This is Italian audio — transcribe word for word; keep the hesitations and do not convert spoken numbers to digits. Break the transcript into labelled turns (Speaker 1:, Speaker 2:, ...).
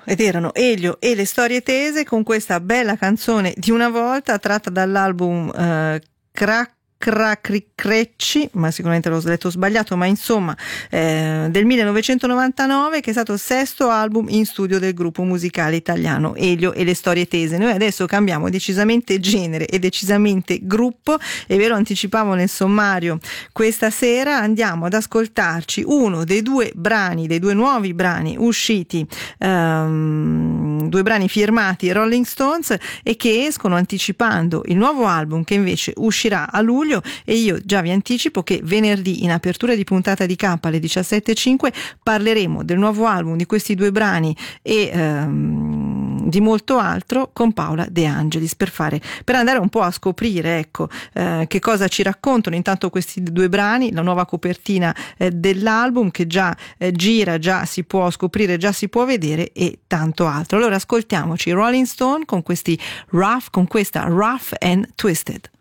Speaker 1: ed erano Elio e le storie tese con questa bella canzone di una volta tratta dall'album eh, Crack Cracri-Crecci, ma sicuramente l'ho letto sbagliato, ma insomma eh, del millenovecentonovantanove, che è stato il sesto album in studio del gruppo musicale italiano Elio e le storie tese. Noi adesso cambiamo decisamente genere e decisamente gruppo, e ve lo anticipavo nel sommario questa sera. Andiamo ad ascoltarci uno dei due brani, dei due nuovi brani usciti, um, due brani firmati Rolling Stones e che escono anticipando il nuovo album che invece uscirà a luglio. E io già vi anticipo che venerdì, in apertura di puntata di K alle diciassette e cinque, parleremo del nuovo album, di questi due brani e ehm, di molto altro con Paola De Angelis, per fare per andare un po' a scoprire, ecco, eh, che cosa ci raccontano intanto questi due brani, la nuova copertina eh, dell'album che già eh, gira, già si può scoprire, già si può vedere, e tanto altro. Allora ascoltiamoci Rolling Stone con questi Rough, con questa Rough and Twisted.